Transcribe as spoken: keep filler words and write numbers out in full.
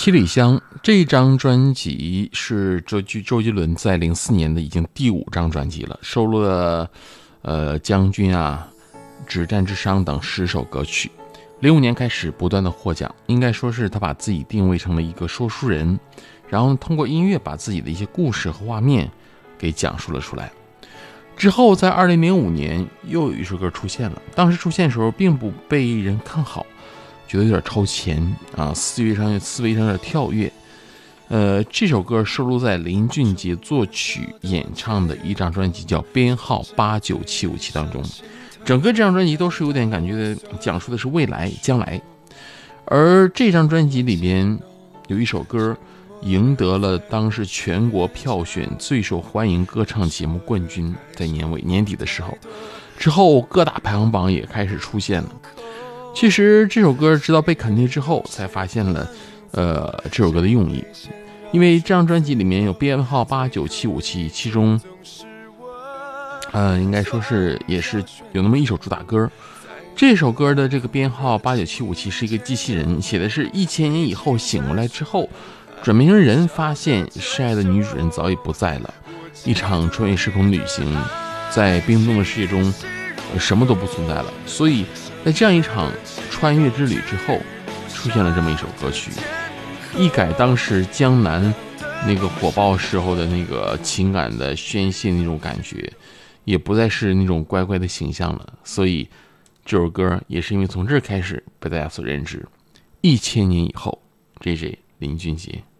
七里香这张专辑是周周杰伦在零四年的已经第五张专辑了，收录了呃将军啊、止战之殇等十首歌曲。零五年开始不断的获奖，应该说是他把自己定位成了一个说书人，然后通过音乐把自己的一些故事和画面给讲述了出来。之后在二零零五年又有一首歌出现了，当时出现的时候并不被人看好，觉得有点超前啊，思维上思维上有点跳跃。呃，这首歌收录在林俊杰作曲演唱的一张专辑叫编号八九七五七当中。整个这张专辑都是有点感觉的，讲述的是未来将来。而这张专辑里边有一首歌赢得了当时全国票选最受欢迎歌唱节目冠军，在年尾年底的时候，之后各大排行榜也开始出现了。其实这首歌直到被肯定之后才发现了呃这首歌的用意，因为这张专辑里面有编号八九七五七，其中呃应该说是也是有那么一首主打歌。这首歌的这个编号八九七五七是一个机器人，写的是一千年以后醒过来之后，转变成人发现深爱的女主人早已不在了，一场穿越时空旅行，在冰冻的世界中什么都不存在了。所以在这样一场穿越之旅之后，出现了这么一首歌曲，一改当时江南那个火爆时候的那个情感的宣泄那种感觉，也不再是那种乖乖的形象了。所以这首歌也是因为从这儿开始被大家所认知。一千年以后 ，J J 林俊杰。